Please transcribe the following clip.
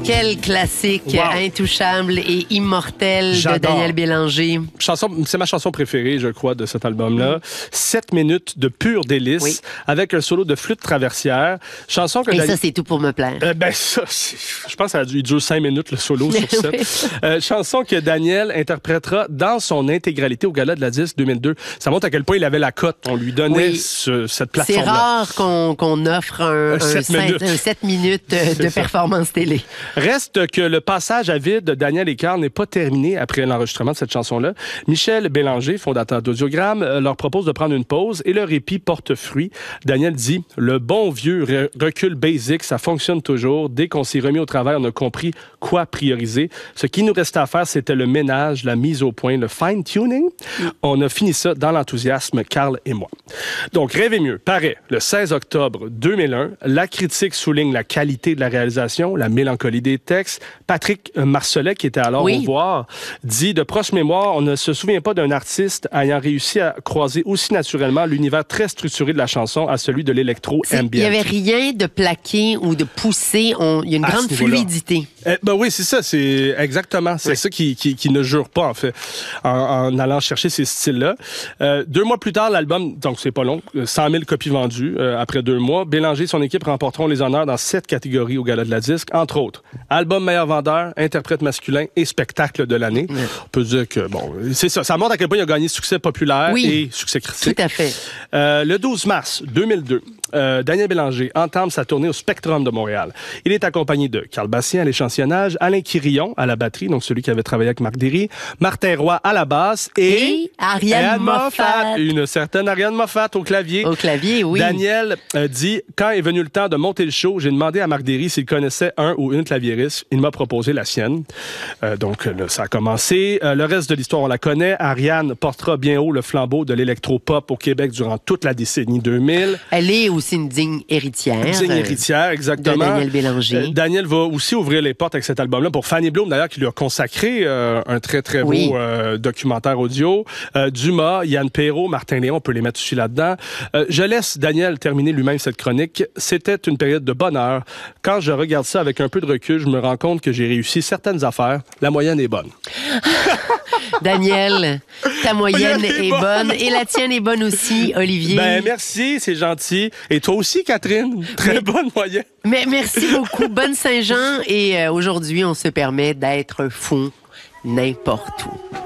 Quel classique intouchable et immortel de J'adore. Daniel Bélanger. C'est ma chanson préférée, je crois, de cet album-là. 7 minutes de pur délice, avec un solo de flûte traversière. Chanson que Et ça, c'est tout pour me plaire. Je pense qu'il dure 5 minutes, le solo sur 7. Chanson que Daniel interprétera dans son intégralité au Gala de la Disque 2002. Ça montre à quel point il avait la cote. On lui donnait cette plateforme-là. C'est rare qu'on offre un 7 minutes de performance télé. Reste que le passage à vide de Daniel Écart n'est pas terminé après l'enregistrement de cette chanson-là. Michel Bélanger, fondateur d'Audiogramme, leur propose de prendre une pause et le répit porte fruit. Daniel dit « Le bon vieux recul basic, ça fonctionne toujours. Dès qu'on s'est remis au travail, on a compris quoi prioriser. Ce qui nous restait à faire, c'était le ménage, la mise au point, le fine-tuning. On a fini ça dans l'enthousiasme, Carl et moi. » Donc, Rêver mieux paraît le 16 octobre 2001. La critique souligne la qualité de la réalisation, la mélancolie des textes. Patrick Marcelet, qui était alors au voir, dit de proche mémoire, on ne se souvient pas d'un artiste ayant réussi à croiser aussi naturellement l'univers très structuré de la chanson à celui de l'électro-ambient. Il n'y avait rien de plaqué ou de poussé. Il y a une grande fluidité. Oui, c'est ça. C'est exactement. C'est ça qui ne jure pas, en fait, en allant chercher ces styles-là. 2 mois plus tard, l'album, donc c'est pas long, 100 000 copies vendues après 2 mois. Bélanger et son équipe remporteront les honneurs dans 7 catégories au Gala de la Disque, entre autres, album meilleur vendeur, interprète masculin et spectacle de l'année. On peut dire que, c'est ça. Ça montre à quel point il a gagné succès populaire et succès critique. Tout à fait. Le 12 mars 2002, Daniel Bélanger entame sa tournée au Spectrum de Montréal. Il est accompagné de Carl Bastien à l'échantillonnage, Alain Quirillon à la batterie, donc celui qui avait travaillé avec Marc Derry, Martin Roy à la basse et Ariane Moffat. Une certaine Ariane Moffat au clavier. Au clavier, oui. Daniel dit, quand est venu le temps de monter le show, j'ai demandé à Marc Derry s'il connaissait un ou une claviériste. Il m'a proposé la sienne. Donc là, ça a commencé. Le reste de l'histoire, on la connaît. Ariane portera bien haut le flambeau de l'électro-pop au Québec durant toute la décennie 2000. Elle est aussi une digne héritière. Une digne héritière, exactement. De Daniel Bélanger. Daniel va aussi ouvrir les portes avec cet album-là pour Fanny Bloom, d'ailleurs, qui lui a consacré un très, très beau documentaire audio. Dumas, Yann Perrault, Martin Léon, on peut les mettre aussi là-dedans. Je laisse Daniel terminer lui-même cette chronique. C'était une période de bonheur. Quand je regarde ça avec un peu de recul, je me rends compte que j'ai réussi certaines affaires. La moyenne est bonne. Daniel, ta moyenne est bonne et la tienne est bonne aussi, Olivier. Merci, c'est gentil. Et toi aussi, Catherine, très bonne moyenne. Mais merci beaucoup, bonne Saint-Jean. Et aujourd'hui, on se permet d'être fou n'importe où.